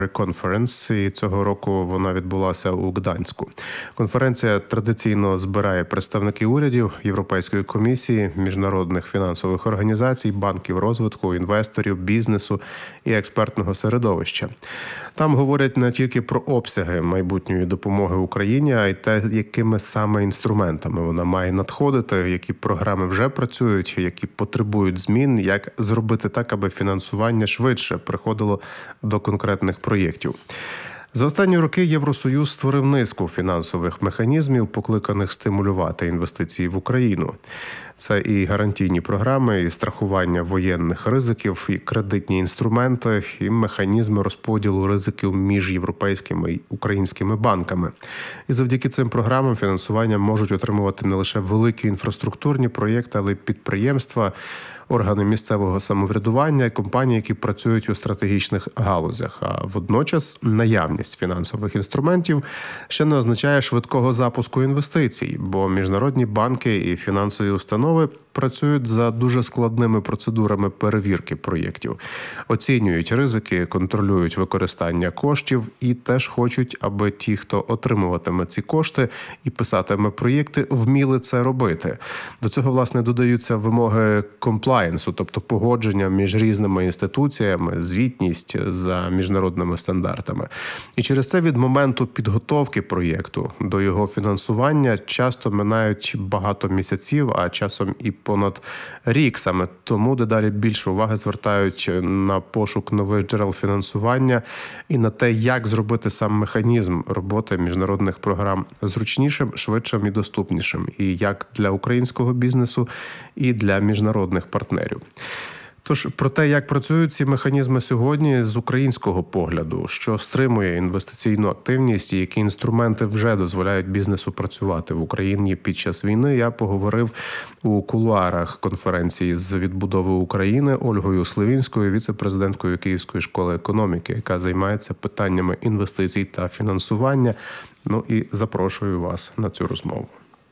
Conference, і цього року вона відбулася у Гданську. Конференція традиційно збирає представників урядів, Європейської комісії, міжнародних фінансових організацій, банків розвитку, інвесторів, бізнесу і експертного середовища. Там говорять не тільки про обсяги майбутньої допомоги Україні, а й те, якими саме інструментами вона має надходити, які програми вже працюють, які потребують змін, як зробити так, аби фінансування швидше приходило до конкретних проєктів. За останні роки Євросоюз створив низку фінансових механізмів, покликаних стимулювати інвестиції в Україну. Це і гарантійні програми, і страхування воєнних ризиків, і кредитні інструменти, і механізми розподілу ризиків між європейськими і українськими банками. І завдяки цим програмам фінансування можуть отримувати не лише великі інфраструктурні проєкти, але й підприємства, органи місцевого самоврядування і компанії, які працюють у стратегічних галузях. А водночас наявність фінансових інструментів ще не означає швидкого запуску інвестицій, бо міжнародні банки і фінансові установи працюють за дуже складними процедурами перевірки проєктів, оцінюють ризики, контролюють використання коштів і теж хочуть, аби ті, хто отримуватиме ці кошти і писатиме проєкти, вміли це робити. До цього, власне, додаються вимоги комплаєнсу, тобто погодження між різними інституціями, звітність за міжнародними стандартами. І через це від моменту підготовки проєкту до його фінансування часто минають багато місяців, а часом і понад рік. Саме тому дедалі більше уваги звертають на пошук нових джерел фінансування і на те, як зробити сам механізм роботи міжнародних програм зручнішим, швидшим і доступнішим. І як для українського бізнесу, і для міжнародних партнерів. Тож про те, як працюють ці механізми сьогодні з українського погляду, що стримує інвестиційну активність і які інструменти вже дозволяють бізнесу працювати в Україні під час війни, я поговорив у кулуарах конференції з відбудови України Ольгою Сливінською, віце-президенткою Київської школи економіки, яка займається питаннями інвестицій та фінансування. Ну і запрошую вас на цю розмову.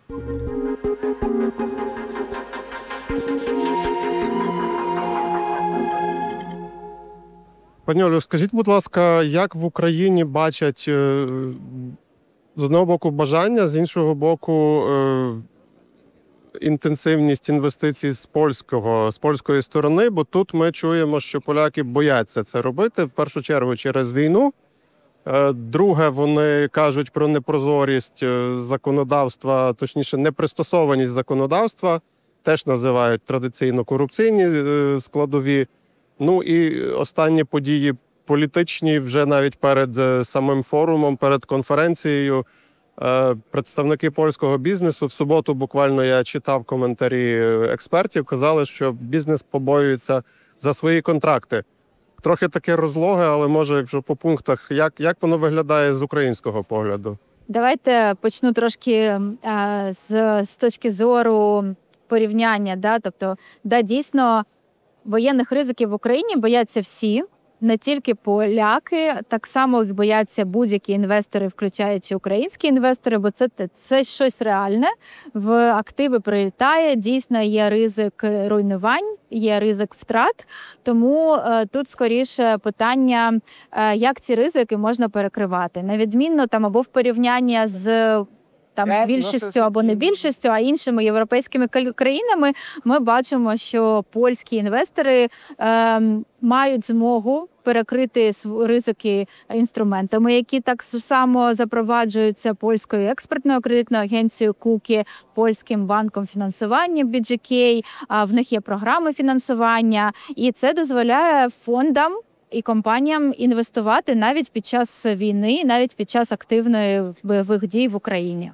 Пані Олю, скажіть, будь ласка, як в Україні бачать з одного боку бажання, з іншого боку інтенсивність інвестицій з польської сторони, бо тут ми чуємо, що поляки бояться це робити, в першу чергу через війну. Друге, вони кажуть про непрозорість законодавства, точніше, непристосованість законодавства, теж називають традиційно корупційні складові. Ну і останні події політичні, вже навіть перед самим форумом, перед конференцією, представники польського бізнесу, в суботу буквально я читав коментарі експертів, казали, що бізнес побоюється за свої контракти. Трохи таке розлоге, але може, якщо по пунктах, як воно виглядає з українського погляду? Давайте почну трошки з точки зору порівняння. Тобто, дійсно, воєнних ризиків в Україні бояться всі, не тільки поляки, так само їх бояться будь-які інвестори, включаючи українські інвестори, бо це щось реальне, в активи прилітає, дійсно є ризик руйнувань, є ризик втрат, тому тут скоріше питання, як ці ризики можна перекривати. На відмінно або в порівнянні з більшістю або не більшістю, а іншими європейськими країнами, ми бачимо, що польські інвестори мають змогу перекрити ризики інструментами, які так само запроваджуються польською експертною кредитною агенцією КУКІ, польським банком фінансування BGK, в них є програми фінансування, і це дозволяє фондам і компаніям інвестувати навіть під час війни, навіть під час активної бойових дій в Україні.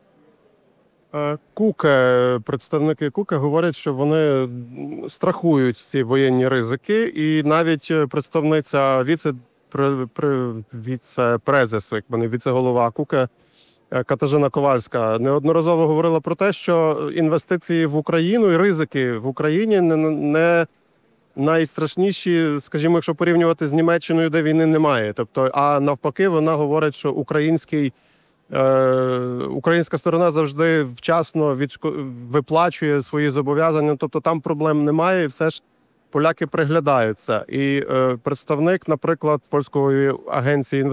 Представники КУКа говорять, що вони страхують ці воєнні ризики, і навіть представниця віце-голова КУКа Катажина Ковальська неодноразово говорила про те, що інвестиції в Україну і ризики в Україні не найстрашніші, скажімо, якщо порівнювати з Німеччиною, де війни немає. Тобто, а навпаки, вона говорить, що українська сторона завжди вчасно виплачує свої зобов'язання, тобто там проблем немає, і все ж поляки приглядаються. І представник, наприклад, польської агенції